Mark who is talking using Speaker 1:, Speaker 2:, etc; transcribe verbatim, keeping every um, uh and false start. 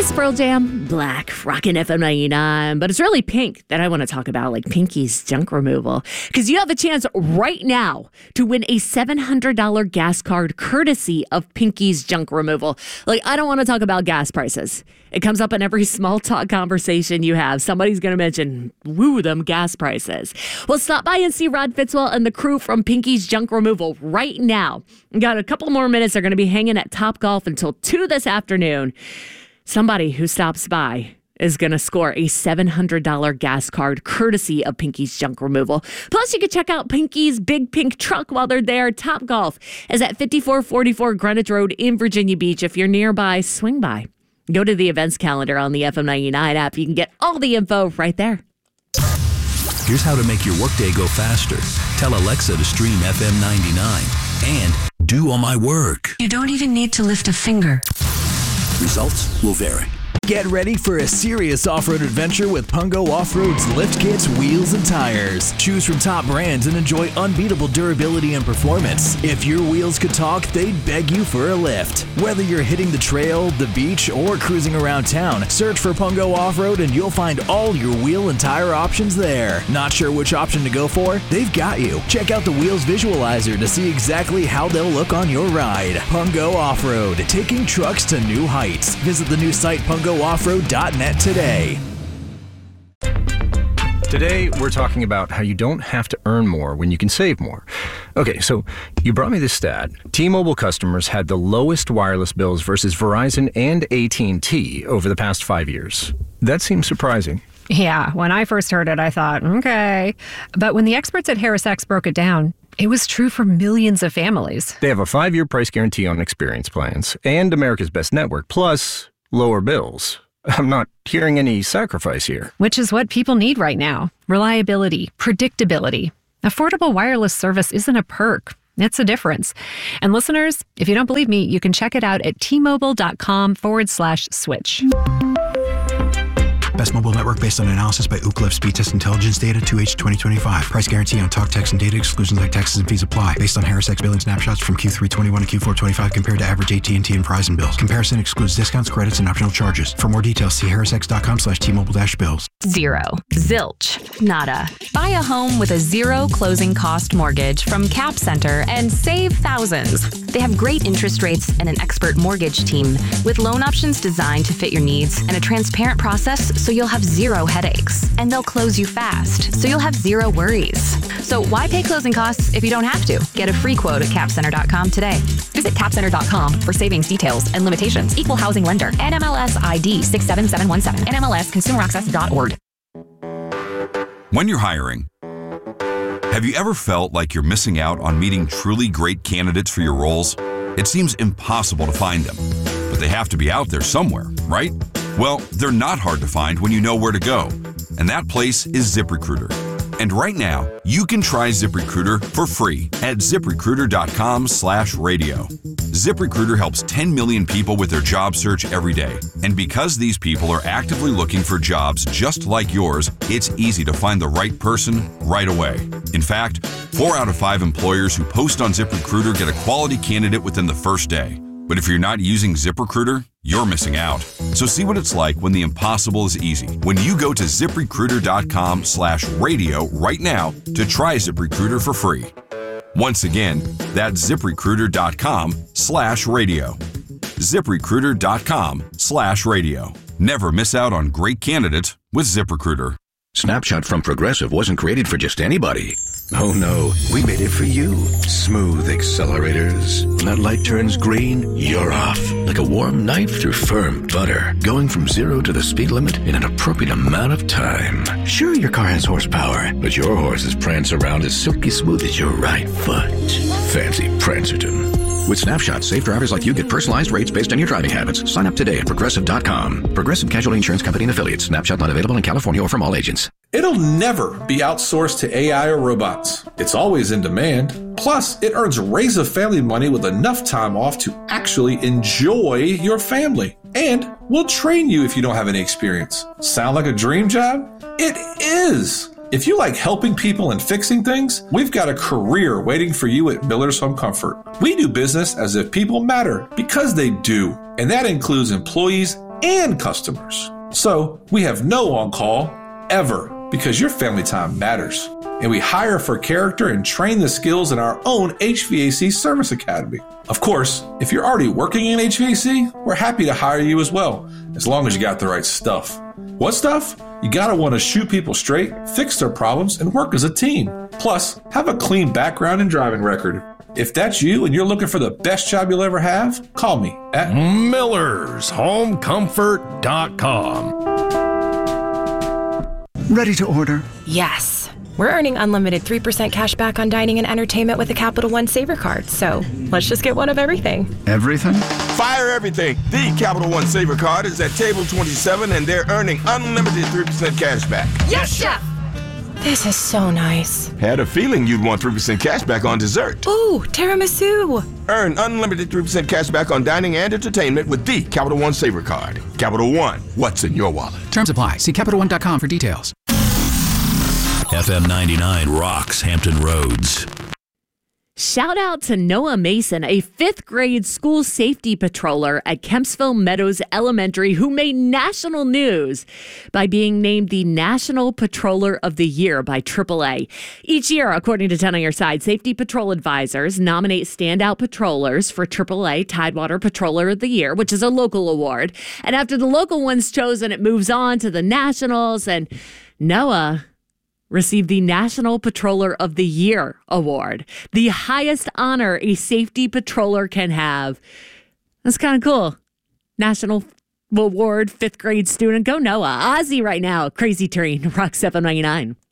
Speaker 1: This Pearl Jam, Black, rockin' F M ninety-nine. But it's really Pink that I want to talk about, like Pinky's junk removal. Because you have a chance right now to win a seven hundred dollars gas card courtesy of Pinky's junk removal. Like, I don't want to talk about gas prices. It comes up in every small talk conversation you have. Somebody's going to mention, woo, them gas prices. Well, stop by and see Rod Fitzwell and the crew from Pinky's Junk Removal right now. We got a couple more minutes. They're going to be hanging at Topgolf until two this afternoon. Somebody who stops by is going to score a seven hundred dollars gas card courtesy of Pinky's Junk Removal. Plus, you can check out Pinky's Big Pink Truck while they're there. Topgolf is at fifty-four forty-four Greenwich Road in Virginia Beach. If you're nearby, swing by. Go to the events calendar on the F M ninety-nine app. You can get all the info right there.
Speaker 2: Here's how to make your workday go faster. Tell Alexa to stream F M ninety-nine and do all my work.
Speaker 3: You don't even need to lift a finger.
Speaker 2: Results will vary.
Speaker 4: Get ready for a serious off-road adventure with Pungo Off-Road's lift kits, wheels, and tires. Choose from top brands and enjoy unbeatable durability and performance. If your wheels could talk, they'd beg you for a lift. Whether you're hitting the trail, the beach, or cruising around town, search for Pungo Off-Road and you'll find all your wheel and tire options there. Not sure which option to go for? They've got you. Check out the Wheels Visualizer to see exactly how they'll look on your ride. Pungo Off-Road, taking trucks to new heights. Visit the new site pungo off road dot net today.
Speaker 5: Today, we're talking about how you don't have to earn more when you can save more. Okay, so you brought me this stat. T-Mobile customers had the lowest wireless bills versus Verizon and A T and T over the past five years. That seems surprising.
Speaker 6: Yeah, when I first heard it, I thought, okay. But when the experts at HarrisX broke it down, it was true for millions of families.
Speaker 5: They have a five-year price guarantee on experience plans and America's Best Network, plus lower bills. I'm not hearing any sacrifice here.
Speaker 6: Which is what people need right now. Reliability, predictability. Affordable wireless service isn't a perk. It's a difference. And listeners, if you don't believe me, you can check it out at T-Mobile.com forward slash switch.
Speaker 7: Best mobile network based on analysis by Ookla Speed Test Intelligence data two H twenty twenty-five. Price guarantee on talk, text, and data. Exclusions like taxes and fees apply. Based on HarrisX billing snapshots from Q three twenty-one to Q four twenty-five compared to average A T and T and Verizon bills. Comparison excludes discounts, credits, and optional charges. For more details, see harrisx.com slash T-Mobile dash bills.
Speaker 8: Zero. Zilch. Nada. Buy a home with a zero closing cost mortgage from Cap Center and save thousands. They have great interest rates and an expert mortgage team with loan options designed to fit your needs and a transparent process so you'll have zero headaches. And they'll close you fast, so you'll have zero worries. So why pay closing costs if you don't have to? Get a free quote at cap center dot com today. Visit cap center dot com for savings details and limitations. Equal housing lender. N M L S I D six seven seven one seven. N M L S consumer access dot org.
Speaker 9: When you're hiring, have you ever felt like you're missing out on meeting truly great candidates for your roles? It seems impossible to find them, but they have to be out there somewhere, right? Well, they're not hard to find when you know where to go, and that place is ZipRecruiter. And right now, you can try ZipRecruiter for free at ZipRecruiter.com slash radio. ZipRecruiter helps ten million people with their job search every day. And because these people are actively looking for jobs just like yours, it's easy to find the right person right away. In fact, four out of five employers who post on ZipRecruiter get a quality candidate within the first day. But if you're not using ZipRecruiter, you're missing out. So see what it's like when the impossible is easy. When you go to ZipRecruiter.com slash radio right now to try ZipRecruiter for free. Once again, that's ZipRecruiter.com slash radio. ZipRecruiter.com slash radio. Never miss out on great candidates with ZipRecruiter.
Speaker 2: Snapshot from Progressive wasn't created for just anybody. Oh no, we made it for you. Smooth accelerators. When that light turns green, you're off. Like a warm knife through firm butter. Going from zero to the speed limit in an appropriate amount of time. Sure, your car has horsepower, but your horses prance around as silky smooth as your right foot. Fancy Prancerton. With Snapshot, safe drivers like you get personalized rates based on your driving habits. Sign up today at Progressive dot com. Progressive Casualty Insurance Company and Affiliates. Snapshot not available in California or from all agents.
Speaker 10: It'll never be outsourced to A I or robots. It's always in demand. Plus, it earns razor family money with enough time off to actually enjoy your family. And we'll train you if you don't have any experience. Sound like a dream job? It is! If you like helping people and fixing things, we've got a career waiting for you at Miller's Home Comfort. We do business as if people matter, because they do. And that includes employees and customers. So we have no on-call ever because your family time matters. And we hire for character and train the skills in our own H V A C Service Academy. Of course, if you're already working in H V A C, we're happy to hire you as well, as long as you got the right stuff. What stuff? You gotta want to shoot people straight, fix their problems, and work as a team. Plus, have a clean background and driving record. If that's you and you're looking for the best job you'll ever have, call me at
Speaker 11: Millers Home Comfort dot com.
Speaker 12: Ready to order?
Speaker 13: Yes. We're earning unlimited three percent cash back on dining and entertainment with a Capital One Saver card, so let's just get one of everything.
Speaker 12: Everything?
Speaker 14: Fire everything. The Capital One Saver card is at table twenty-seven, and they're earning unlimited three percent cash back.
Speaker 13: Yes, Chef! This is so nice.
Speaker 14: Had a feeling you'd want three percent cash back on dessert.
Speaker 13: Ooh, tiramisu.
Speaker 14: Earn unlimited three percent cash back on dining and entertainment with the Capital One Saver card. Capital One, what's in your wallet?
Speaker 7: Terms apply. See Capital One dot com for details.
Speaker 2: F M ninety-nine rocks Hampton Roads.
Speaker 1: Shout out to Noah Mason, a fifth grade school safety patroller at Kempsville Meadows Elementary, who made national news by being named the National Patroller of the Year by triple A. Each year, according to ten on Your Side, Safety Patrol Advisors nominate standout patrollers for triple A Tidewater Patroller of the Year, which is a local award. And after the local one's chosen, it moves on to the nationals, and Noah received the National Patroller of the Year award, the highest honor a safety patroller can have. That's kind of cool. National award, fifth grade student. Go Noah. Ozzy right now. Crazy Train, Rock seven ninety-nine.